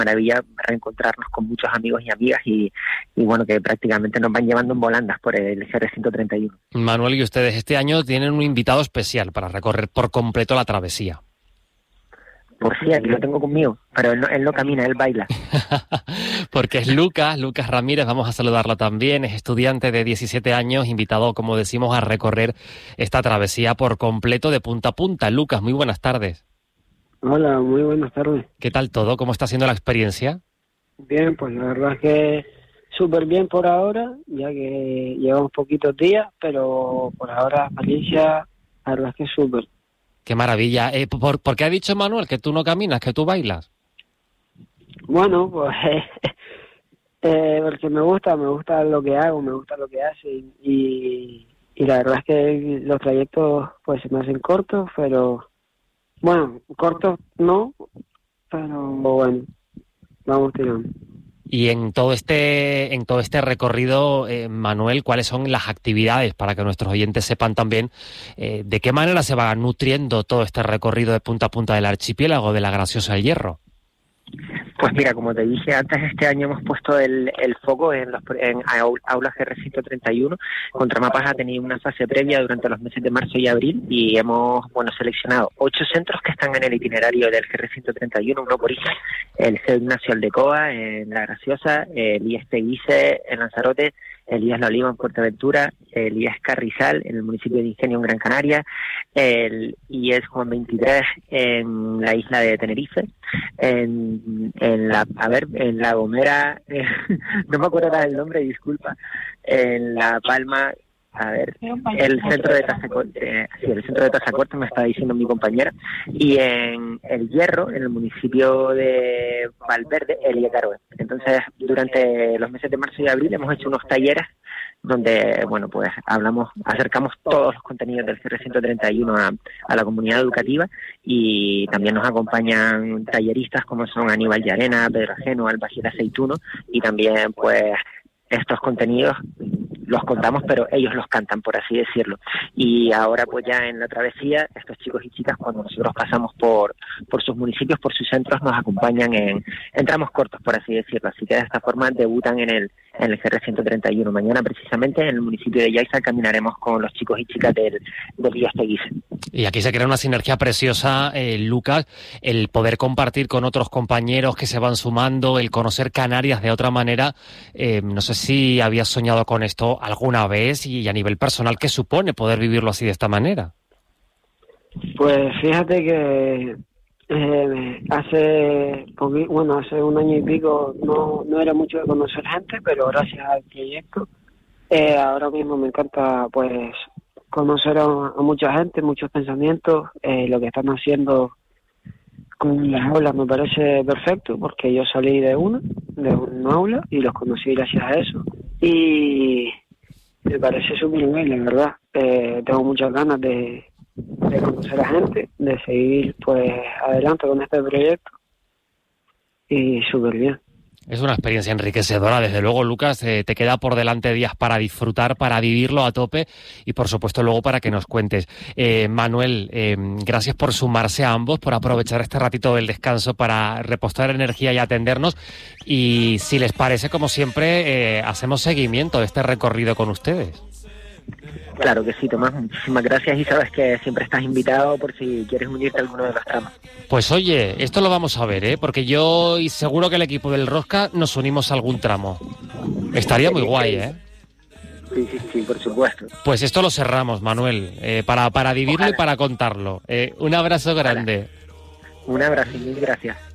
maravilla reencontrarnos con muchos amigos y amigas y bueno, que prácticamente nos van llevando en volandas por el GR131. Manuel, y ustedes este año tienen un invitado especial para recorrer por completo la travesía. Pues sí, aquí lo tengo conmigo, pero él no camina, él baila. Porque es Lucas Ramírez, vamos a saludarlo también, es estudiante de 17 años, invitado, como decimos, a recorrer esta travesía por completo de punta a punta. Lucas, muy buenas tardes. Hola, muy buenas tardes. ¿Qué tal todo? ¿Cómo está siendo la experiencia? Bien, pues la verdad es que súper bien por ahora, ya que llevamos poquitos días, pero por ahora la experiencia, la verdad es que es súper. Qué maravilla. ¿Por qué ha dicho Manuel que tú no caminas, que tú bailas? Bueno, pues porque me gusta lo que hago, me gusta lo que hacen y la verdad es que los trayectos pues se me hacen cortos, pero bueno, cortos no, pero bueno, vamos tirando. Y en todo este recorrido, Manuel, ¿cuáles son las actividades para que nuestros oyentes sepan también de qué manera se va nutriendo todo este recorrido de punta a punta del archipiélago de la Graciosa del Hierro? Pues mira, como te dije antes, este año hemos puesto el foco en aulas GR131. Contramapas ha tenido una fase previa durante los meses de marzo y abril y hemos seleccionado 8 centros que están en el itinerario del GR131, uno por isla, el CEU Ignacio Aldecoa en La Graciosa, el IES Teguise en Lanzarote, el IES La Oliva en Fuerteventura, el IES Carrizal en el municipio de Ingenio en Gran Canaria, el IES Juan 23 en la isla de Tenerife, en La Gomera, no me acuerdo ahora del nombre, disculpa, en La Palma, el centro de Tazacorte me está diciendo mi compañera, y en El Hierro, en el municipio de Valverde, el IECAROE. Entonces, durante los meses de marzo y abril hemos hecho unos talleres donde, pues acercamos todos los contenidos del GR131 a la comunidad educativa, y también nos acompañan talleristas como son Aníbal Llarena, Pedro Ajeno, Alba Gil Aceituno, y también pues estos contenidos los contamos, pero ellos los cantan, por así decirlo. Y ahora pues ya en la travesía, estos chicos y chicas, cuando nosotros pasamos por sus municipios, por sus centros, nos acompañan en tramos cortos, por así decirlo. Así que de esta forma debutan en el GR131. Mañana precisamente en el municipio de Yaiza caminaremos con los chicos y chicas del IES Teguise. Y aquí se crea una sinergia preciosa, Lucas, el poder compartir con otros compañeros que se van sumando, el conocer Canarias de otra manera. No sé si habías soñado con esto alguna vez y a nivel personal, ¿qué supone poder vivirlo así de esta manera? Pues fíjate que hace un año y pico no era mucho de conocer gente, pero gracias al proyecto ahora mismo me encanta pues conocer a mucha gente, muchos pensamientos. Lo que están haciendo con las aulas me parece perfecto, porque yo salí de una aula y los conocí gracias a eso, y me parece súper bien, la verdad. Tengo muchas ganas de conocer a gente, de seguir pues adelante con este proyecto, y súper bien. Es una experiencia enriquecedora, desde luego, Lucas. Te queda por delante días para disfrutar, para vivirlo a tope y, por supuesto, luego para que nos cuentes. Manuel, gracias por sumarse a ambos, por aprovechar este ratito del descanso para repostar energía y atendernos. Y si les parece, como siempre, hacemos seguimiento de este recorrido con ustedes. Claro que sí, Tomás, muchísimas gracias, y sabes que siempre estás invitado por si quieres unirte a alguno de los tramos. Pues oye, esto lo vamos a ver, porque yo y seguro que el equipo del Rosca nos unimos a algún tramo. Estaría muy guay, ¿eh? Sí, por supuesto. Pues esto lo cerramos, Manuel, para vivirlo. Ojalá. Y para contarlo. Un abrazo grande. Ojalá. Un abrazo y mil gracias.